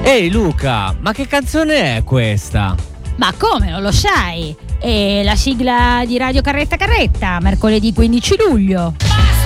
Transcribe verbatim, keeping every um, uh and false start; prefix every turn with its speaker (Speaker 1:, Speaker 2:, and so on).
Speaker 1: Ehi Luca, ma che canzone è questa?
Speaker 2: Ma come, non lo sai? È la sigla di Radio Carretta Carretta, mercoledì quindici luglio.